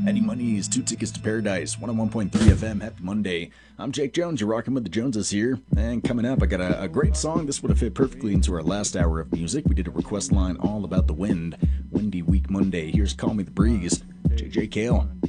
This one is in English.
Eddie Money's Two Tickets to Paradise, 101.3 FM. Happy Monday. I'm Jake Jones. You're rocking with the Joneses here. And coming up, I got a great song. This would have fit perfectly into our last hour of music. We did a request line all about the wind. Windy Week Monday. Here's Call Me the Breeze. JJ Kale.